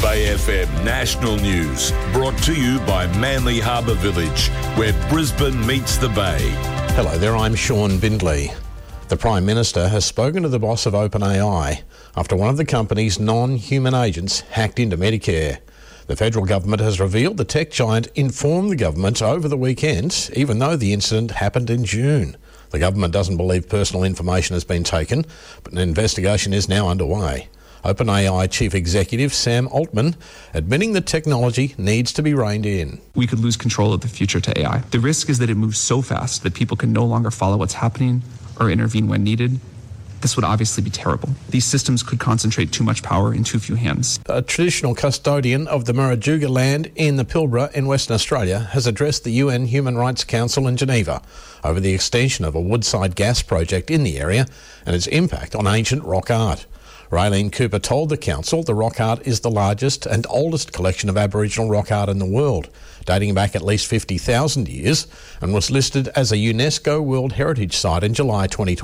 Bay FM National News, brought to you by Manly Harbour Village, where Brisbane meets the Bay. Hello there, I'm Sean Bindley. The Prime Minister has spoken to the boss of OpenAI after one of the company's non-human agents hacked into Medicare. The federal government has revealed the tech giant informed the government over the weekend, even though the incident happened in June. The government doesn't believe personal information has been taken, but an investigation is now underway. OpenAI Chief Executive Sam Altman admitting the technology needs to be reined in. We could lose control of the future to AI. The risk is that it moves so fast that people can no longer follow what's happening or intervene when needed. This would obviously be terrible. These systems could concentrate too much power in too few hands. A traditional custodian of the Murujuga land in the Pilbara in Western Australia has addressed the UN Human Rights Council in Geneva over the extension of a Woodside gas project in the area and its impact on ancient rock art. Raylene Cooper told the council the rock art is the largest and oldest collection of Aboriginal rock art in the world, dating back at least 50,000 years, and was listed as a UNESCO World Heritage Site in July 2020.